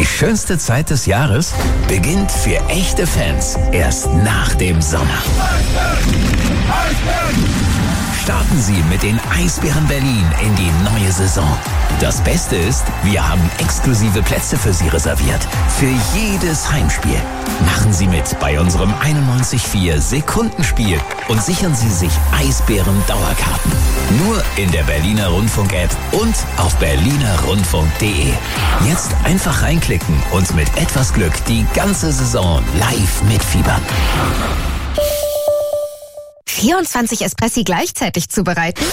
Die schönste Zeit des Jahres beginnt für echte Fans erst nach dem Sommer. Starten Sie mit den Eisbären Berlin in die neue Saison. Das Beste ist, wir haben exklusive Plätze für Sie reserviert. Für jedes Heimspiel. Machen Sie mit bei unserem 91.4 Sekundenspiel und sichern Sie sich Eisbären-Dauerkarten. Nur in der Berliner Rundfunk-App und auf berlinerrundfunk.de. Jetzt einfach reinklicken und mit etwas Glück die ganze Saison live mitfiebern. 24 Espressi gleichzeitig zubereiten?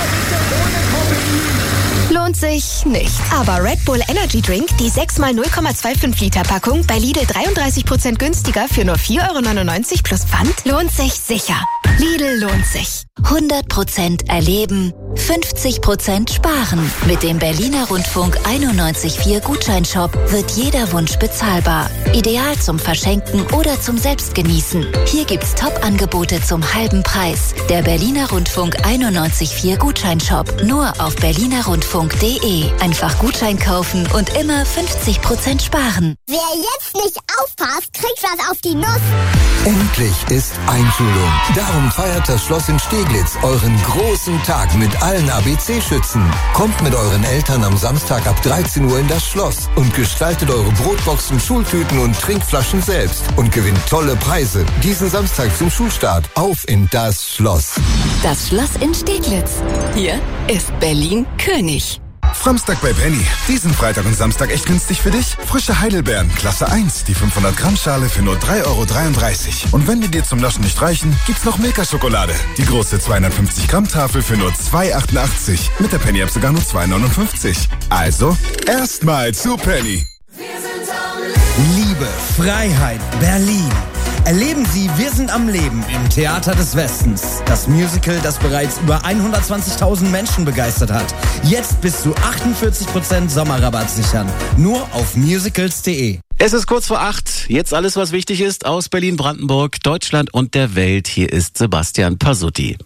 Lohnt sich nicht. Aber Red Bull Energy Drink, die 6x 0,25 Liter Packung, bei Lidl 33% günstiger für nur 4,99 € plus Pfand, lohnt sich sicher. Lidl lohnt sich. 100% erleben, 50% sparen. Mit dem Berliner Rundfunk 91.4 Gutscheinshop wird jeder Wunsch bezahlbar. Ideal zum Verschenken oder zum Selbstgenießen. Hier gibt's Top-Angebote zum halben Preis. Der Berliner Rundfunk 91.4 Gutscheinshop. Nur auf berlinerrundfunk.de. Einfach Gutschein kaufen und immer 50% sparen. Wer jetzt nicht aufpasst, kriegt was auf die Nuss. Endlich ist Einschulung. Darum feiert das Schloss in Steglitz euren großen Tag mit allen ABC-Schützen. Kommt mit euren Eltern am Samstag ab 13 Uhr in das Schloss und gestaltet eure Brotboxen, Schultüten und Trinkflaschen selbst und gewinnt tolle Preise. Diesen Samstag zum Schulstart. Auf in das Schloss. Das Schloss in Steglitz. Hier ist Berlin König. Samstag bei Penny. Diesen Freitag und Samstag echt günstig für dich? Frische Heidelbeeren, Klasse 1, die 500 Gramm Schale für nur 3,33 €. Und wenn die dir zum Naschen nicht reichen, gibt's noch Milka-Schokolade. Die große 250 Gramm Tafel für nur 2,88 €. Mit der Penny-App sogar nur 2,59 €. Also, erstmal zu Penny. Liebe, Freiheit, Berlin. Erleben Sie Wir sind am Leben im Theater des Westens. Das Musical, das bereits über 120.000 Menschen begeistert hat. Jetzt bis zu 48% Sommerrabatt sichern. Nur auf musicals.de. Es ist kurz vor 8. Jetzt alles, was wichtig ist aus Berlin, Brandenburg, Deutschland und der Welt. Hier ist Sebastian Pasutti.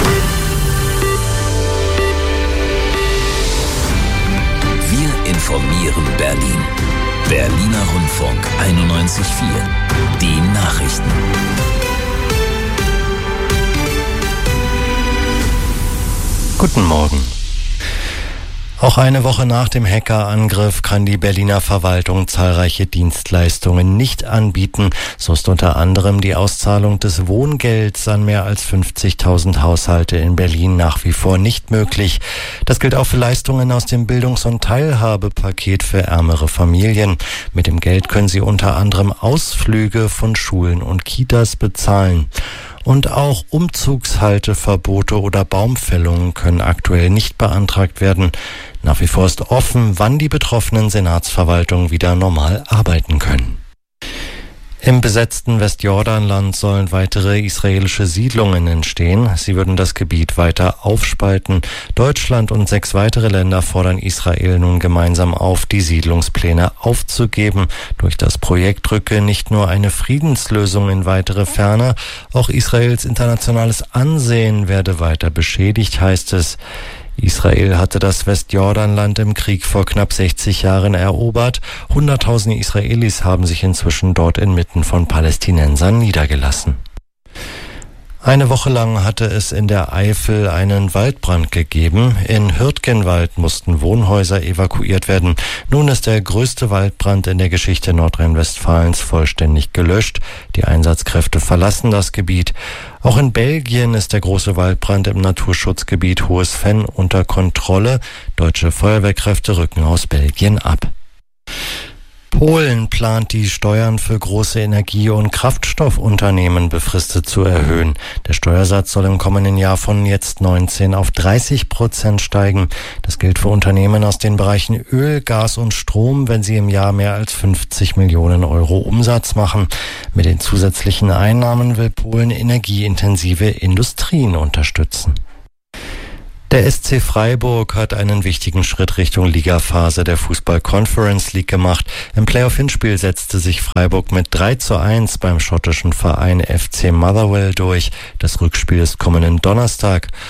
Wir informieren Berlin. Berliner Rundfunk 91.4. Die Nachrichten. Guten Morgen. Auch eine Woche nach dem Hackerangriff kann die Berliner Verwaltung zahlreiche Dienstleistungen nicht anbieten. So ist unter anderem die Auszahlung des Wohngelds an mehr als 50.000 Haushalte in Berlin nach wie vor nicht möglich. Das gilt auch für Leistungen aus dem Bildungs- und Teilhabepaket für ärmere Familien. Mit dem Geld können sie unter anderem Ausflüge von Schulen und Kitas bezahlen. Und auch Umzugshalteverbote oder Baumfällungen können aktuell nicht beantragt werden. Nach wie vor ist offen, wann die betroffenen Senatsverwaltungen wieder normal arbeiten können. Im besetzten Westjordanland sollen weitere israelische Siedlungen entstehen. Sie würden das Gebiet weiter aufspalten. Deutschland und 6 weitere Länder fordern Israel nun gemeinsam auf, die Siedlungspläne aufzugeben. Durch das Projekt rücke nicht nur eine Friedenslösung in weitere Ferne, auch Israels internationales Ansehen werde weiter beschädigt, heißt es. Israel hatte das Westjordanland im Krieg vor knapp 60 Jahren erobert. Hunderttausende Israelis haben sich inzwischen dort inmitten von Palästinensern niedergelassen. Eine Woche lang hatte es in der Eifel einen Waldbrand gegeben. In Hürtgenwald mussten Wohnhäuser evakuiert werden. Nun ist der größte Waldbrand in der Geschichte Nordrhein-Westfalens vollständig gelöscht. Die Einsatzkräfte verlassen das Gebiet. Auch in Belgien ist der große Waldbrand im Naturschutzgebiet Hohes Venn unter Kontrolle. Deutsche Feuerwehrkräfte rücken aus Belgien ab. Polen plant, die Steuern für große Energie- und Kraftstoffunternehmen befristet zu erhöhen. Der Steuersatz soll im kommenden Jahr von jetzt 19 auf 30% steigen. Das gilt für Unternehmen aus den Bereichen Öl, Gas und Strom, wenn sie im Jahr mehr als 50 Millionen Euro Umsatz machen. Mit den zusätzlichen Einnahmen will Polen energieintensive Industrien unterstützen. Der SC Freiburg hat einen wichtigen Schritt Richtung Ligaphase der Fußball-Conference League gemacht. Im Playoff-Hinspiel setzte sich Freiburg mit 3:1 beim schottischen Verein FC Motherwell durch. Das Rückspiel ist kommenden Donnerstag.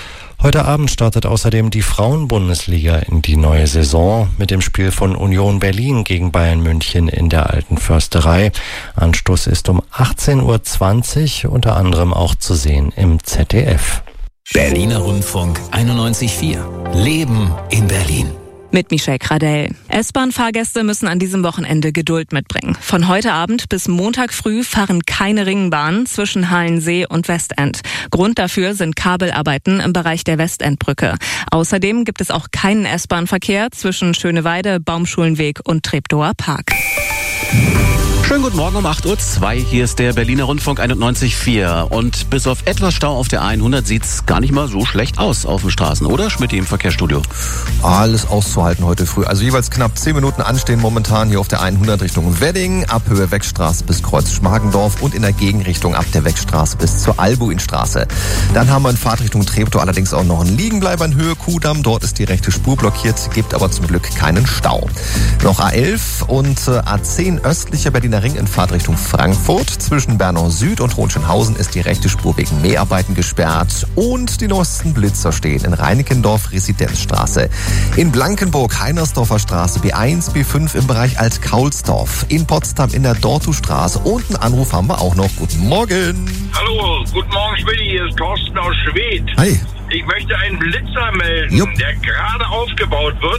Heute Abend startet außerdem die Frauenbundesliga in die neue Saison mit dem Spiel von Union Berlin gegen Bayern München in der Alten Försterei. Anstoß ist um 18:20 Uhr, unter anderem auch zu sehen im ZDF. Berliner Rundfunk 91.4. Leben in Berlin. Mit Michelle Kradell. S-Bahn-Fahrgäste müssen an diesem Wochenende Geduld mitbringen. Von heute Abend bis Montag früh fahren keine Ringbahnen zwischen Halensee und Westend. Grund dafür sind Kabelarbeiten im Bereich der Westendbrücke. Außerdem gibt es auch keinen S-Bahn-Verkehr zwischen Schöneweide, Baumschulenweg und Treptower Park. Schönen guten Morgen um 8:02 Uhr. Hier ist der Berliner Rundfunk 91.4. Und bis auf etwas Stau auf der 100 sieht's gar nicht mal so schlecht aus auf den Straßen, oder? Schmidt im Verkehrsstudio. Alles auszuhalten heute früh. Also jeweils knapp 10 Minuten anstehen momentan hier auf der 100 Richtung Wedding, ab Höhe Wegstraße bis Kreuz Schmargendorf und in der Gegenrichtung ab der Wegstraße bis zur Albuinstraße. Dann haben wir in Fahrtrichtung Treptow allerdings auch noch einen Liegenbleiber in Höhe Kudamm. Dort ist die rechte Spur blockiert, gibt aber zum Glück keinen Stau. Noch A11 und A10 östlicher Berliner Ring in Fahrtrichtung Frankfurt. Zwischen Bernau Süd und Hohenschönhausen ist die rechte Spur wegen Mäharbeiten gesperrt. Und die neuesten Blitzer stehen in Reinickendorf, Residenzstraße. In Blankenburg, Heinersdorfer Straße, B1, B5 im Bereich Alt-Kaulsdorf. In Potsdam in der Dortustraße. Und einen Anruf haben wir auch noch. Guten Morgen. Hallo, guten Morgen, Schmidt. Hier ist Thorsten aus Schwedt. Hi. Ich möchte einen Blitzer melden, der gerade aufgebaut wird.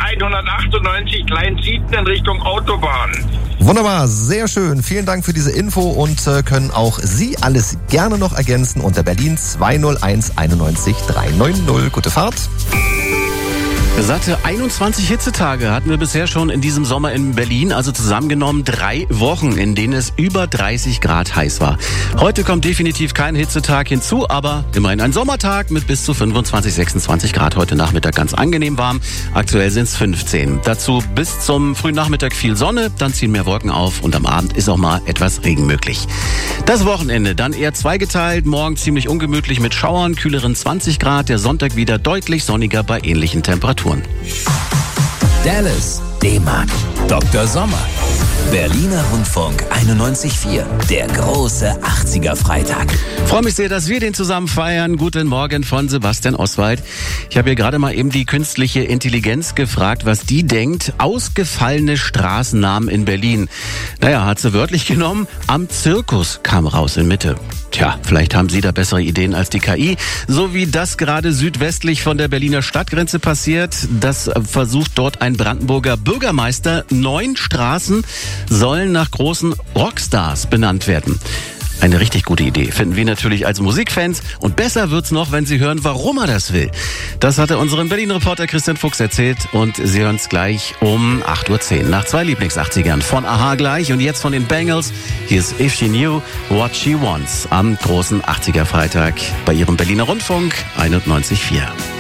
B198 Kleinzieten in Richtung Autobahn. Wunderbar, sehr schön. Vielen Dank für diese Info und können auch Sie alles gerne noch ergänzen unter Berlin 201 91 390. Gute Fahrt. Satte 21 Hitzetage hatten wir bisher schon in diesem Sommer in Berlin, also zusammengenommen 3 Wochen, in denen es über 30 Grad heiß war. Heute kommt definitiv kein Hitzetag hinzu, aber immerhin ein Sommertag mit bis zu 25, 26 Grad. Heute Nachmittag ganz angenehm warm. Aktuell sind es 15. Dazu bis zum frühen Nachmittag viel Sonne, dann ziehen mehr Wolken auf und am Abend ist auch mal etwas Regen möglich. Das Wochenende dann eher zweigeteilt, morgen ziemlich ungemütlich mit Schauern, kühleren 20 Grad, der Sonntag wieder deutlich sonniger bei ähnlichen Temperaturen. Dallas, D-Mark, Dr. Sommer. Berliner Rundfunk 91.4, der große 80er-Freitag. Freue mich sehr, dass wir den zusammen feiern. Guten Morgen von Sebastian Oswald. Ich habe hier gerade mal eben die künstliche Intelligenz gefragt, was die denkt. Ausgefallene Straßennamen in Berlin. Naja, hat sie wörtlich genommen. Am Zirkus kam raus in Mitte. Tja, vielleicht haben Sie da bessere Ideen als die KI. So wie das gerade südwestlich von der Berliner Stadtgrenze passiert. Das versucht dort ein Brandenburger Bürgermeister. 9 Straßen sollen nach großen Rockstars benannt werden. Eine richtig gute Idee, finden wir natürlich als Musikfans. Und besser wird's noch, wenn Sie hören, warum er das will. Das hatte unserem Berlin-Reporter Christian Fuchs erzählt. Und Sie hören's gleich um 8:10 Uhr. Nach 2 Lieblings-80ern. Von Aha gleich und jetzt von den Bangles. Hier ist If She Knew What She Wants am großen 80er-Freitag bei Ihrem Berliner Rundfunk 91.4.